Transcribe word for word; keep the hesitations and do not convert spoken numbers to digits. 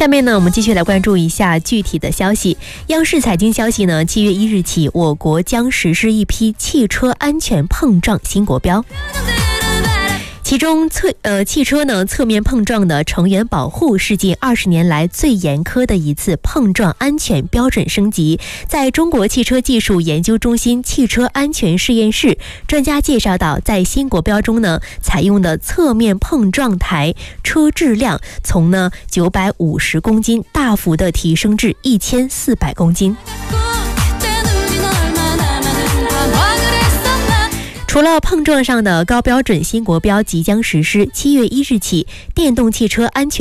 下面呢，我们继续来关注一下具体的消息。央视财经消息呢，七月一日起，我国将实施一批汽车安全碰撞新国标。其中侧呃汽车呢侧面碰撞的成员保护是近二十年来最严苛的一次碰撞安全标准升级。在中国汽车技术研究中心汽车安全实验室，专家介绍到，在新国标中呢，采用的侧面碰撞台车质量从呢九百五十公斤大幅的提升至一千四百公斤。除了碰撞上的高标准新国标即将实施，七月一日起，电动汽车安全